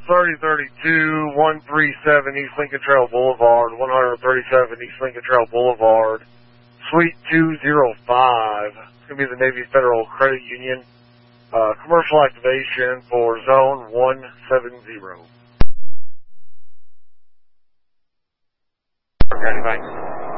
3032, 137 East Lincoln Trail Boulevard, 137 East Lincoln Trail Boulevard, Suite 205. It's going to be the Navy Federal Credit Union. Commercial activation for Zone 170. Okay, thanks.